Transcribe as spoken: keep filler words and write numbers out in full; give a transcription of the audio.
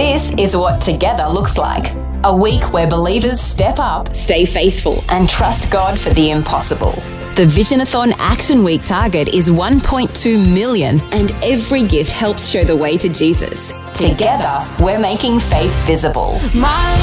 This is what Together looks like. A week where believers step up, stay faithful, and trust God for the impossible. The Visionathon Action Week target is one point two million, and every gift helps show the way to Jesus. Together, we're making faith visible. My